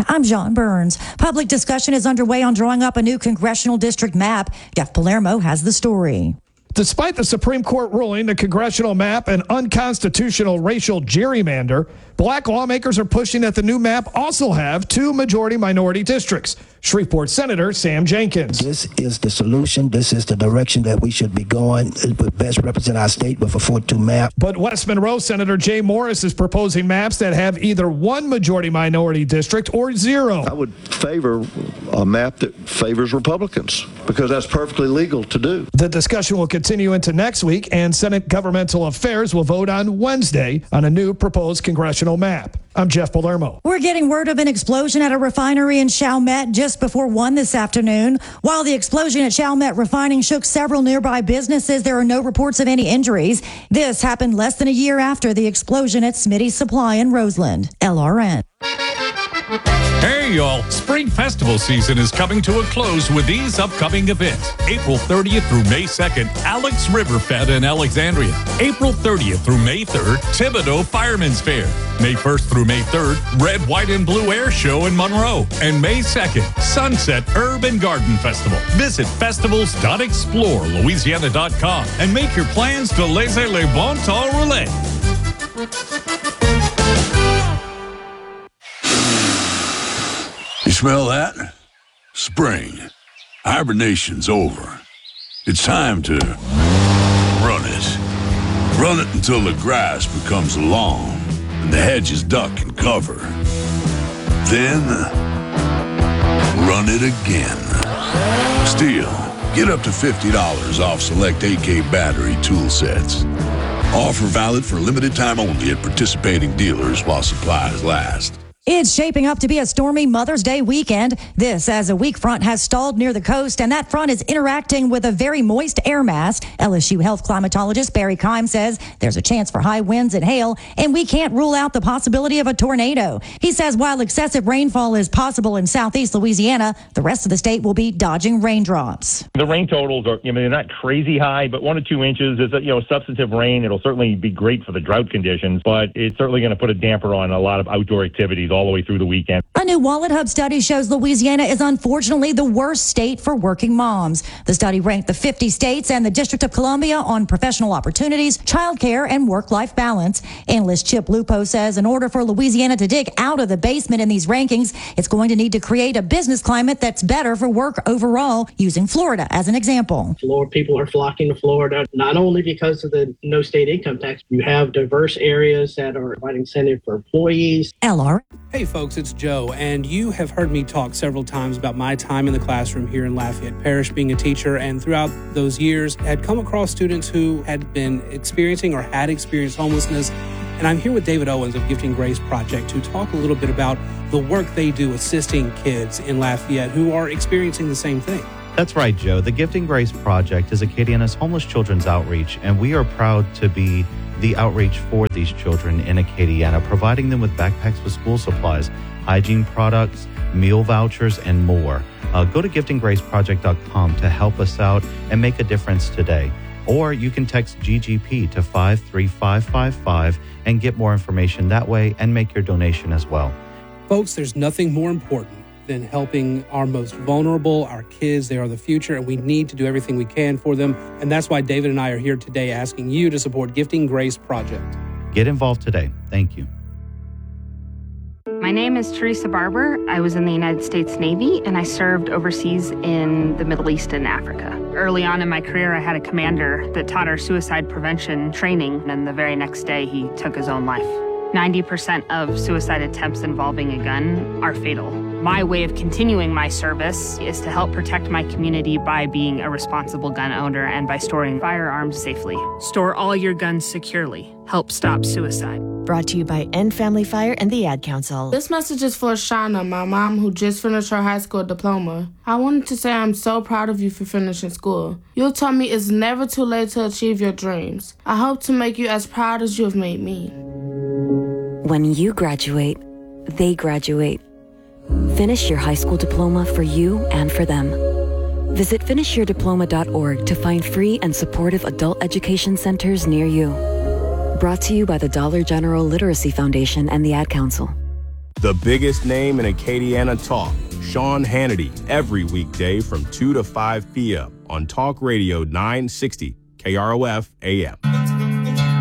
I'm John Burns. Public discussion is underway on drawing up a new congressional district map. Jeff Palermo has the story. Despite the Supreme Court ruling the congressional map an unconstitutional racial gerrymander, black lawmakers are pushing that the new map also have two majority-minority districts. Shreveport Senator Sam Jenkins. This is the solution. This is the direction that we should be going. It would best represent our state with a 4-2 map. But West Monroe Senator Jay Morris is proposing maps that have either one majority-minority district or zero. I would favor a map that favors Republicans because that's perfectly legal to do. The discussion will continue into next week, and Senate Governmental Affairs will vote on Wednesday on a new proposed congressional map. I'm Jeff Palermo. We're getting word of an explosion at a refinery in Chalmette just before 1 this afternoon. While the explosion at Chalmette Refining shook several nearby businesses, there are no reports of any injuries. This happened less than a year after the explosion at Smitty's Supply in Roseland. LRN. Hey, y'all. Spring festival season is coming to a close with these upcoming events. April 30th through May 2nd, Alex River Fest in Alexandria. April 30th through May 3rd, Thibodaux Fireman's Fair. May 1st through May 3rd, Red, White, and Blue Air Show in Monroe. And May 2nd, Sunset Herb and Garden Festival. Visit festivals.explorelouisiana.com and make your plans to laisser les bon temps rouler. You smell that? Spring. Hibernation's over. It's time to run it. Run it until the grass becomes long and the hedges duck and cover. Then, run it again. Still, get up to $50 off select AK battery tool sets. Offer valid for limited time only at participating dealers while supplies last. It's shaping up to be a stormy Mother's Day weekend. This as a weak front has stalled near the coast, and that front is interacting with a very moist air mass. LSU health climatologist Barry Keim says there's a chance for high winds and hail, and we can't rule out the possibility of a tornado. He says while excessive rainfall is possible in southeast Louisiana, the rest of the state will be dodging raindrops. The rain totals are, they're not crazy high, but 1 to 2 inches is, substantive rain. It'll certainly be great for the drought conditions, but it's certainly going to put a damper on a lot of outdoor activities all the way through the weekend. A new Wallet Hub study shows Louisiana is unfortunately the worst state for working moms. The study ranked the 50 states and the District of Columbia on professional opportunities, childcare, and work-life balance. Analyst Chip Lupo says in order for Louisiana to dig out of the basement in these rankings, it's going to need to create a business climate that's better for work overall, using Florida as an example. Florida people are flocking to Florida, not only because of the no state income tax. You have diverse areas that are providing incentive for employees. LR. Hey folks, it's Joe, and you have heard me talk several times about my time in the classroom here in Lafayette Parish being a teacher, and throughout those years had come across students who had been experiencing or had experienced homelessness. And I'm here with David Owens of Gifting Grace Project to talk a little bit about the work they do assisting kids in Lafayette who are experiencing the same thing. That's right, Joe. The Gifting Grace Project is Acadiana's homeless children's outreach, and we are proud to be the outreach for these children in Acadiana, providing them with backpacks with school supplies, hygiene products, meal vouchers, and more. Go to giftinggraceproject.com to help us out and make a difference today. Or you can text GGP to 53555 and get more information that way and make your donation as well. Folks, there's nothing more important than helping our most vulnerable, our kids. They are the future, and we need to do everything we can for them. And that's why David and I are here today asking you to support Gifting Grace Project. Get involved today. Thank you. My name is Teresa Barber. I was in the United States Navy, and I served overseas in the Middle East and Africa. Early on in my career, I had a commander that taught our suicide prevention training, and the very next day, he took his own life. 90% of suicide attempts involving a gun are fatal. My way of continuing my service is to help protect my community by being a responsible gun owner and by storing firearms safely. Store all your guns securely. Help stop suicide. Brought to you by End Family Fire and the Ad Council. This message is for Shauna, my mom who just finished her high school diploma. I wanted to say I'm so proud of you for finishing school. You taught me it's never too late to achieve your dreams. I hope to make you as proud as you have made me. When you graduate, they graduate. Finish your high school diploma for you and for them. Visit finishyourdiploma.org to find free and supportive adult education centers near you. Brought to you by the Dollar General Literacy Foundation and the Ad Council. The biggest name in Acadiana talk, Sean Hannity, every weekday from 2 to 5 p.m. on Talk Radio 960 KROF AM.